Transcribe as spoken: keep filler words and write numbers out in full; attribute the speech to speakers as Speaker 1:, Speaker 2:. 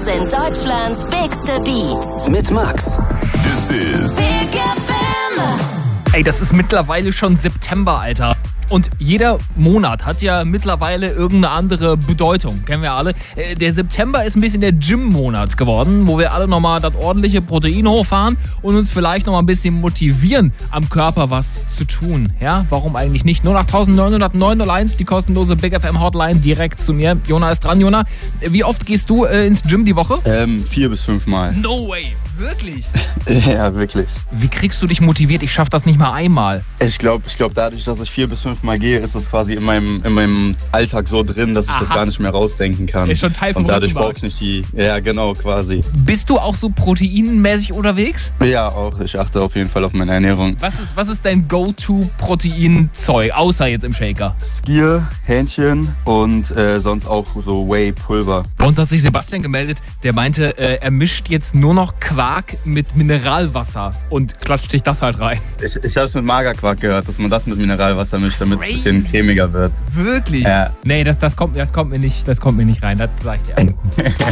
Speaker 1: Das sind Deutschlands bigste Beats.
Speaker 2: Mit Max.
Speaker 3: This is
Speaker 1: Big F M.
Speaker 4: Ey, das ist mittlerweile schon September, Alter. Und jeder Monat hat ja mittlerweile irgendeine andere Bedeutung, kennen wir alle. Äh, Der September ist ein bisschen der Gym-Monat geworden, wo wir alle nochmal das ordentliche Protein hochfahren und uns vielleicht nochmal ein bisschen motivieren, am Körper was zu tun. Ja, warum eigentlich nicht? null acht neun null neun null eins, die kostenlose Big F M Hotline direkt zu mir. Jona ist dran. Jona, wie oft gehst du äh, ins Gym die Woche?
Speaker 5: Ähm, vier bis fünf Mal.
Speaker 4: No way, wirklich?
Speaker 5: Ja, wirklich.
Speaker 4: Wie kriegst du dich motiviert? Ich schaff das nicht mal einmal.
Speaker 5: Ich glaube, ich glaub, dadurch, dass ich vier bis fünf Mal gehe, ist das quasi in meinem, in meinem Alltag so drin, dass ich
Speaker 4: Aha.
Speaker 5: das gar nicht mehr rausdenken kann.
Speaker 4: Ist schon Teil vom
Speaker 5: Und dadurch
Speaker 4: Rückenmark.
Speaker 5: brauche ich nicht die... Ja, genau, quasi.
Speaker 4: Bist du auch so proteinmäßig unterwegs?
Speaker 5: Ja, auch. Ich achte auf jeden Fall auf meine Ernährung.
Speaker 4: Was ist, was ist dein Go-To-Protein-Zeug, außer jetzt im Shaker?
Speaker 5: Skier, Hähnchen und äh, sonst auch so Whey-Pulver.
Speaker 4: Bei uns hat sich Sebastian gemeldet, der meinte, äh, er mischt jetzt nur noch Quark mit Mineralwasser und klatscht sich das halt rein.
Speaker 5: Ich, ich habe es mit Magerquark gehört, dass man das mit Mineralwasser mischt, damit es ein
Speaker 4: Crazy.
Speaker 5: bisschen cremiger wird.
Speaker 4: Wirklich?
Speaker 5: Ja.
Speaker 4: Nee, das, das, kommt, das, kommt mir nicht, das kommt mir nicht rein, das sag ich dir.